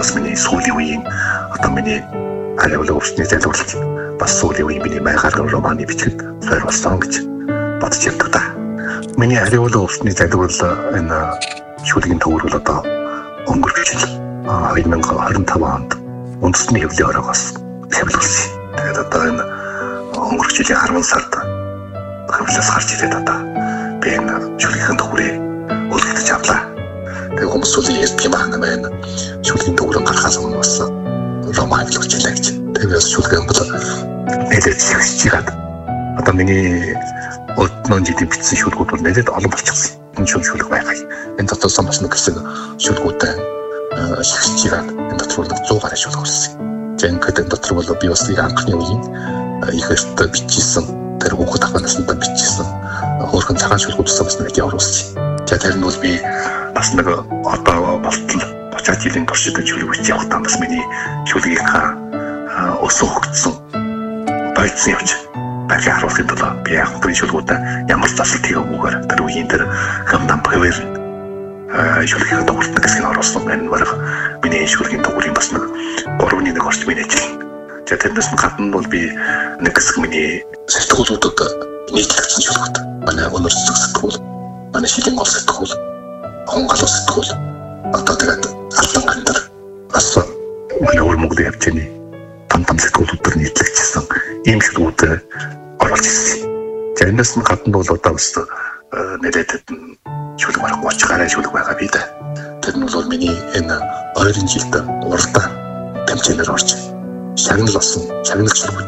бас миний сүүлийн үеийн одоо миний ариун өвсний залгуулж бас сүүлийн үеийн миний маягаар романы бичгэд зориулсан гэж бодож яддаг та. Миний ариун өвсний залгуул энэ шүлгийн төвөрөл одоо өнгөрч жил 2025 онд үндэсний хэвлэлийн ороогоос хэвлүүлсэн. Тэгээд одоо энэ өнгөрч жилийн 10 сард хэвлэлээс гарч ирээд одоо би энэ шүлгийн төвөрийг үлдэж авлаа. Тэгээд хүмүүс сүүлийн ярьдаг юм аа нэмээ шүлгийн төвөрөөр гарахаас өмнө бас роман хэлж байлаа гэж. Тэгээд шүлгийн бол нэлээд шигшж чигаад одоо миний однон жилийн бичсэн шүлгүүд бол нэлээд олон болчихсон. Энэ шүлэг байгаа. Энэ дотор самс нэг гэсэн шүлгүүдээ шигшж чигаад энэ дотор бол 100 гаруй шүлэг болсон. Тэгээд энэ дотор бол би бас анхны үеийн их эрт бичсэн тэр хүүхэд ахнаас нь бичсэн хөөрхөн цагаан шүлгүүдээс бас нэг явуулсан. Тэгээд тэр нь бол би бас нэг одоо болтол 30 жилийн турш идэж шүлэг бичиж явахдаа бас миний шүлгийнхаа өсөө хөгжсөн байцсан явж байхыг харуулахын тулд би яг тэр шүлгүүдээ ямар засалт хийгээгээр тэр үеийн тэр хамдан павер шүлгийн төгөлт гэсэн оруулсан байна. Бараг миний шүлгийн төгөлийн бас нэг 3-1 орчмын ажил. За тэрнээс нь гадна бол би нэг хэсэг миний сэтгүүлүүдэд нийтлэгдсэн шүлгүүд. Манай өнөр сэтгүүл, манай шилийн гол сэтгүүл, хонгол сэтгүүл. Одоо тэгээд алтан гандар бас манай Монголын хавчны там сэтгүүлүүдээр нийтлэгдсэн ийм шүлгүүд оруулж ирсэн. За энэс нь гадна бол одоо бас нэлээд шүлэг бараг 30 гаруй шүлэг байгаа би дээ. Тэр нь бол миний энэ ойрын жилд уралдаа тэмцээнээр орж шагнал болсон шагнал шүлгүүд.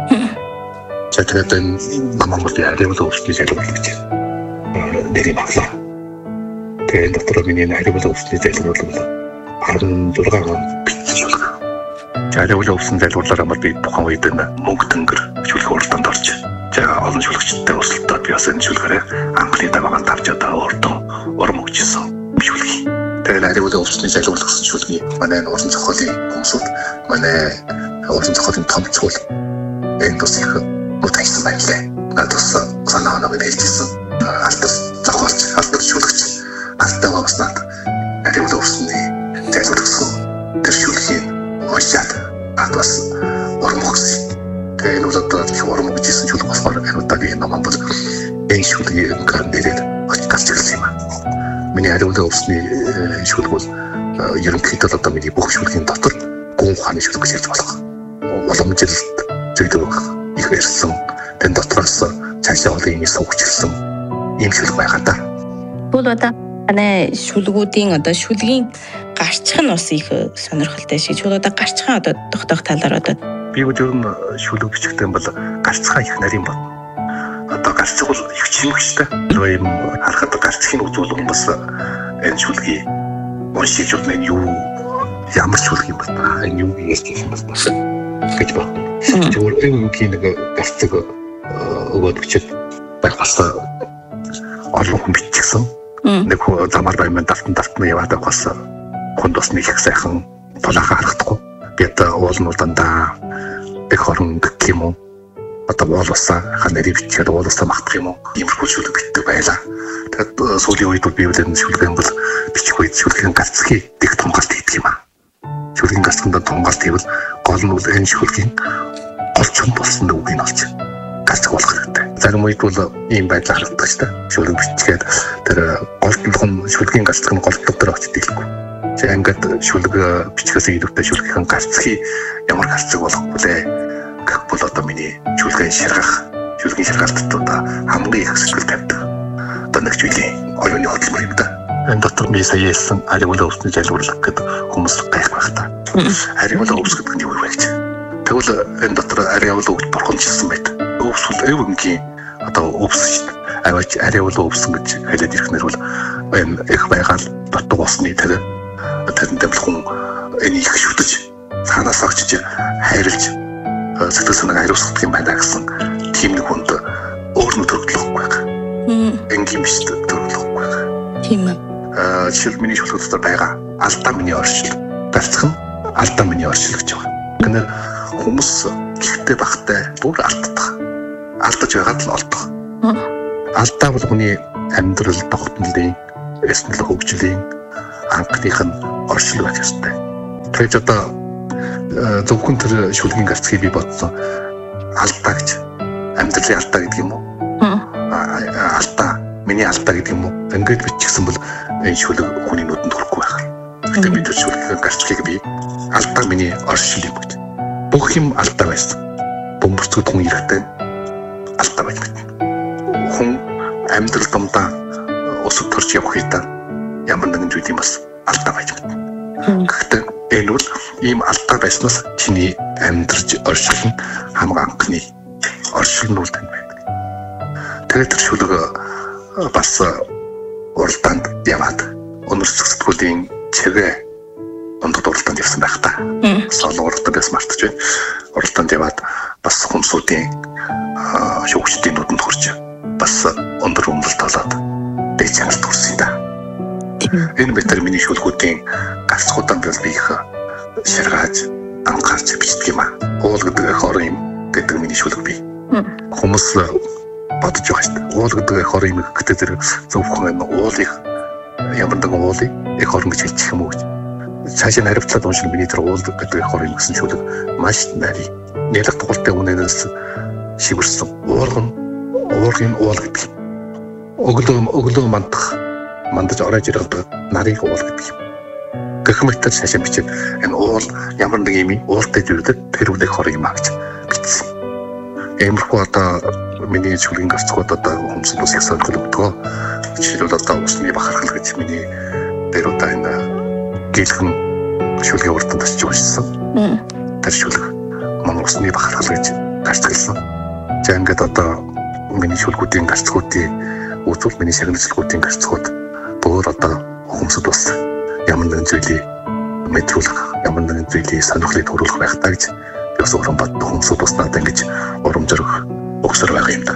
За тэгээд энэ Монголын ариун өвсний залгуулагч нэрийн баглаа. Тэгээд дотор миний ариун өвсний залгуулал бол 16 он бичсэн шүлэг. За ариун өвсний залгуулалаар бол би тухайн үед мөнгө тэнгэр шүлэг уралдаанд орж олон шүлэгчтэй өсөлтөд би бас энэ шүлгээрээ анхны даваанд авч одоо өөртөө урам өгчсэн шүлэг. Тэгээд ариун өвсний залгуулагсан шүлгийг манай уран зохиолын хүмүүсд манай уран зохиолын томцол энэ тус их мутайсан байлаа. Надад санаа оноо хэлжсэн. Алтар зохиолч, алтар шүлэгч, алтар баснаад ариун өвсний залгуулагсан тэр шүлгийг уушаад бас урам өгсөн. Тэгээд энэ бол одоо урам өгчсэн шүлэг болохоор энэ удаагийн ном бол энэ шүлгийн гэрнээр гарч ирсэн юм аа. Миний ариун өвсний шүлэг бол ерөнхийдөө одоо миний бүх шүлгийн дотор гүн ухааны шүлэг гэж ярьж болох. Уламжилт зөвлөг их ирсэн. Тэн дотроос цаашаа олон юм сувгчилсан ийм шүлэг байгаа да. Бол одоо манай шүлгүүдийн одоо шүлгийн гарчих нь бас их сонирхолтой шиг. Шүлэг одоо гарчихаа одоо тогтоох талаар одоо би өөр нь шүлэг бичгтэн бол гарцгаа их нарийн бод. Одоо гарцг бол их чимэгчтэй. Ийм харахад гарцгийн үзүүлэн бас энэ шүлгийг уншиж удаа энэ юу ямар шүлэг юм бэ? Энэ юу ярьж юм бэ? Гэж бод. Зүгээр энэ нэг гарцг өгөөд бичээд байгаас олон хүн бичсэн. Нэг замаар байман давтан яваад байгаас хүн бас нэг их сайхан тулаахан харагдахгүй. Би одоо уулын дандаа их хорон гэх юм уу одоо уулсаа ханери бичээд уулсаа магтах юм уу иймэрхүү шүлэг бичдэг байлаа. Тэгээд сүүлийн үед би энэ шүлгэн бол бичих үед шүлгийн гарцгийн дэх тунгалт хийдэг юм аа. Шүлгийн гарцганд тунгалт хийвэл гол нь энэ шүлгийн голчон болсон үг нь олж гарцг болох хэрэгтэй. Зарим үед бол ийм байдал харагддаг ч та шүлэг бичгээд тэр голтлох нь шүлгийн гарцг нь голтлох дээр очиж дийлэхгүй. За ингээд шүлэг бичгээс илүүтэй шүлгийн гарцгийн ямар гарцг болох вүлээ гэх бол одоо миний шүлгийн шаргаалтад одоо хамгийн их сэтгэл тавьдаг. Одоо нэг жилийн оюуны хөдөлмөр юм да. Энэ дотор би сая хэлсэн ариун өвсний залгуурлах гэдэг хүмүүс гайх байх та. Ариун өвс гэдэг нь юу вэ гэж. Тэгвэл энэ дотор ариун өвс бурханчилсан байдаг. Өвс бол өвөнгийн одоо өвс шүү дээ. Аваач ариун өвсөн гэж хэлээд ирэхнэр бол энэ их байгаал дутуу усны тэрнтэй хүн энийг шүтэж цаанаас огчж хайрлж сэтгэл санааг хариуцдаг юм байна гэсэн тийм нэг хүнд өөр нь төрөлөхгүй байх. Энгийн биш төрөлөхгүй байх. Тийм ээ. Жишээл миний шүлгүүд дотор байгаа алдаа миний оршил. Гарцхан алдаа миний оршил гэж байгаа. Гэнэ хүмүүс гихтэй багтай бүр алддаг. Алдаж байгаад л олдох. Алдаа бол хүний амьдрал тогтнолын, эснэл хөгжлийн анхных нь оршил байх ёстой. Тэгж одоо зөвхөн тэр шүлгийн гарцгийг би бодсон алдаа гэж амьдралын алдаа гэдэг юм уу? Алдаа миний алдаа гэдэг юм уу? Ингээд бичсэн бол энэ шүлэг хүний нүдэнд хүрэхгүй байх. Гэхдээ би тэр шүлгийн гарцгийг би алдаа миний оршил юм гэж. Бүх юм алдаа байсан. Бөмбөрцөд хүн ирэхтэй алдаа байж байна. Хүн амьдрал домдаа усад төрж явах хэдэ ямар нэгэн зүйл юм бас алдаа байж байна. Гэхдээ энэ бол ийм алдаа байснаас чиний амьдрж оршил нь хамгийн анхны оршил нь тань байдаг. Тэгээд тэр шүлэг бас уралдаанд яваад өнөр сэтгүүлийн чигээ ондод уралдаанд явсан байх та. Солон уралдаанд бас мартаж байна. Уралдаанд яваад бас хүмүүсийн шүүгчдийн нүдэнд хүрч бас өндөр өмдөлт олоод дээд чанарт хүрсэн да. Энэ битэр миний шүлгүүдийн гарцгууданд бол би их ширгааж анхаарч бичдэг юм аа. Уул гэдэг хорон юм гэдэг миний шүлэг би. Хүмүүс бодож байгаа шүү дээ. Уул гэдэг хорон юм гэдэг тэр зөвхөн энэ уулыг ямар нэгэн уулыг их хорон гэж хэлчих юм уу гэж. Цаашаа хариуцлаад уншил миний тэр уул гэдэг хорон юм гэсэн шүлэг маш нарийн нэлээд тугалтай үнэнээс шивэрсэн. Уургын уул гэдэг. Өглөө мандаж орож ирээд нарыг уул гэдэг юм. Гэх мэтэр шашаа бичээд энэ уул ямар нэг юм уултай зүйлүүд тэр үлэх хорыг юм аа гэж бичсэн. Иймэрхүү одоо миний шүлгийн гарцгууд одоо хүмүүс бас их сонирхол өгдөг. Жишээлбэл одоо усны бахархал гэж миний дээр одоо энэ гэлхэн шүлгийн урданд очиж уншсан. Тэр шүлэг манай усны бахархал гэж гарцгалсан. За ингээд одоо миний шүлгүүдийн гарцгуудын үзүүл миний шагналцлагуудын гарцгууд бүр одоо хүмүүсд бас ямар нэгэн зүйлийг мэдрүүлэх, ямар нэгэн зүйлийг сонирхлыг төрүүлэх байх таа гэж бас уран боддог хүмүүсд бас надад ингэж урамжрах өгсөр байгаа юм да.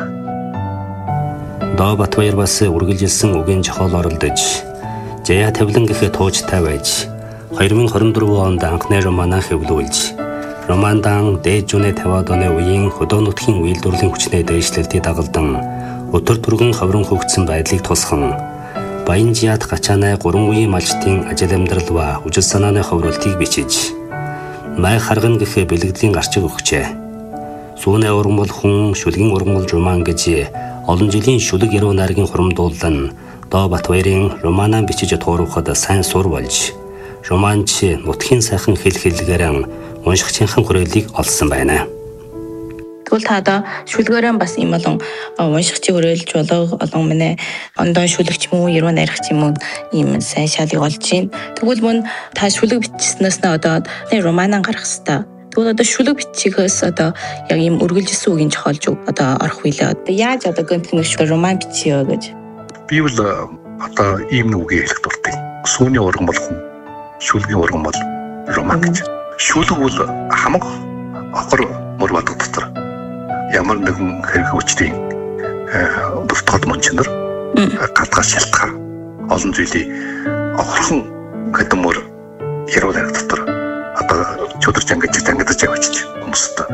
Доо Батбаяр бас үргэлжилсэн үгийн жохол оролдож Жая тавлан гэхээ туужтай байж 2024 онд анхны романаа хэвлүүлж романдан дээд жүнэ 50-аад оны үеийн хөдөө нутгийн үйлдвэрлэлийн хүчний дээшлэлтийг дагалдан өтөр түргэн хавран хөгжсөн байдлыг тусган Баян жиад гачаанай 3 үеийн малчтын ажил амьдрал ба үжил санааны ховролтыг бичиж май харган гэхээ бэлгэдлийн гарчиг өгчээ. Сүүнэ ургамал хүн шүлгийн ургамал роман гэж олон жилийн шүлэг яруу найргийн хурамдуулан Доо Батбаярын романаа бичиж туурахад сайн сур болж романч нутгийн сайхан хэл хэллэгээрэн уншигчийнхэн хүрээлийг олсон байна. Тэгвэл та одоо шүлгээрэн бас юм болон уншигчийг өрөөлж олон минь ондоо шүлэгч юм уу, яруу найрагч юм уу ийм сайн шалыг олж байна. Тэгвэл мөн та шүлэг бичснээс нь одоо романаа гаргах хэвээр. Тэгвэл одоо шүлэг бичихээс одоо яг ийм үргэлжилсэн үгийн жохолж одоо орох үелээ. Одоо яаж одоо гэнтэн роман бичье гэж. Би бол одоо ийм нэг үгийг хэлэх дуртай. Сүүний урган бол хүн, шүлгийн урган бол роман гэж. Шүлэг бол хамаг окор мөр бадаг дотор ямар нэгэн хэрэг хүчтэй дуртахад мончнор гадгаар шалтгаан олон зүйлийг огорхон гэдмөр яруу найраг дотор одоо чөдөрч ангиж тангидаж явж хүмүүст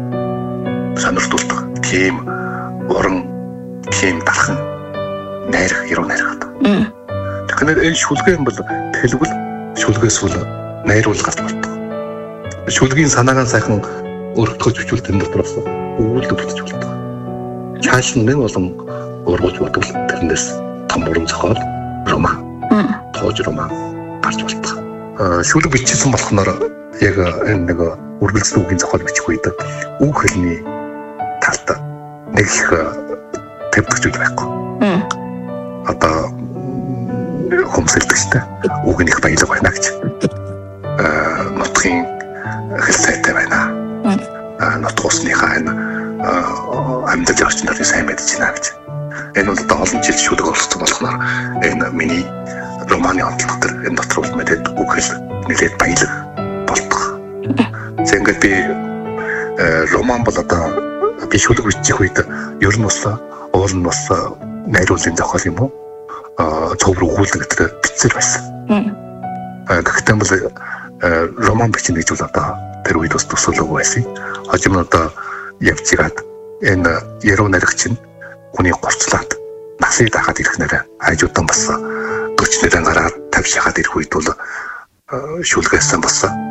сонирхолтой тийм уран тийм дархан найрах яруу найрах. Тэгэхээр энэ шүлгэн бол хэлбэл шүлгээс бол найруулга гарч болдог. Шүлгийн санаагаа сайхан өргөдгөж бичвэл тэр дотроос өвөлд бүтэж болдог. Чааш нэг болон ургуулж бодвол тэрнээс том уран зохиол роман. Тоож роман гарч болдог. Шүлэг бичсэн болохоор яг энэ нэг үргэлжлэн үгийн зохиол бичих үед үг хэлний талд нэг их төвөгч байхгүй. Одоо хүмсэлдэгчтэй үг нэг баялаг байна гэж. Нутгийн хэл сайтай байна. Нутг усныхаа энэ амьдрал орчин нарын сайн мэдж байна гэж. Энэ бол одоо олон жил шүлэг болсон болохоор энэ миний романы онцлог төр энэ дотор бол мэдээд үг хэл нэлээд баялаг болдог. Зэнгээд би роман бол одоо би шүлэг бичих үед ер нь бас уул нь бас найруулгын зохиол юм уу? Цовруг өгүүлдэг гэдэг бичсээр байсан. Гэхдээ бол роман бичнэ гэж бол одоо тэр үед бас төсөөлөг байсан. Хожим одоо явж игаад энэ яруу найрагч нь хүний горцлаад насыг дагаад ирэх нэрэ хажуудан бас 40 нэрэн гараад 50 шахаад ирэх үед бол шүлгээс бас